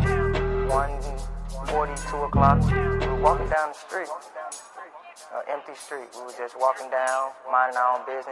1:40, 2 o'clock. We were walking down the street, empty street. We were just walking down, minding our own business.